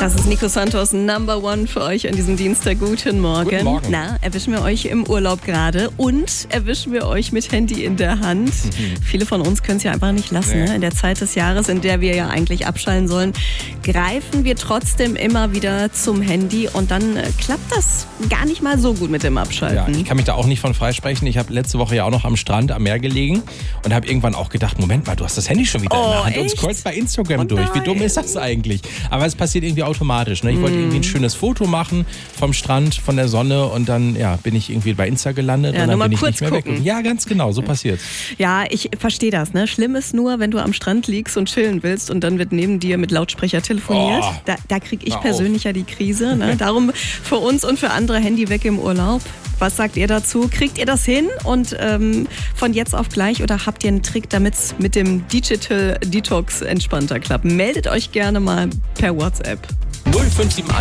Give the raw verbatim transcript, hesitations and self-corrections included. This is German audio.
Das ist Nico Santos, Number One für euch an diesem Dienstag. Guten Morgen. Guten Morgen. Na, erwischen wir euch im Urlaub gerade und erwischen wir euch mit Handy in der Hand. Mhm. Viele von uns können es ja einfach nicht lassen. Nee. Ne? In der Zeit des Jahres, in der wir ja eigentlich abschalten sollen, greifen wir trotzdem immer wieder zum Handy und dann äh, klappt das gar nicht mal so gut mit dem Abschalten. Ja, ich kann mich da auch nicht von freisprechen. Ich habe letzte Woche ja auch noch am Strand am Meer gelegen und habe irgendwann auch gedacht, Moment mal, du hast das Handy schon wieder oh, in der Hand echt? und scrollst bei Instagram oh, durch. Wie dumm ist das eigentlich? Aber es passiert irgendwie automatisch. Ne? Ich wollte irgendwie ein schönes Foto machen vom Strand, von der Sonne und dann ja, bin ich irgendwie bei Insta gelandet ja, und dann bin ich kurz nicht mehr gucken. weg. Ja, ganz genau, so passiert. Ja, ich verstehe das. Ne? Schlimm ist nur, wenn du am Strand liegst und chillen willst und dann wird neben dir mit Lautsprecher telefoniert. Oh, da da kriege ich persönlich ja die Krise. Ne? Darum für uns und für andere Handy weg im Urlaub. Was sagt ihr dazu? Kriegt ihr das hin? Und ähm, von jetzt auf gleich oder habt ihr einen Trick, damit es mit dem Digital Detox entspannter klappt? Meldet euch gerne mal per WhatsApp. null fünf sieben eins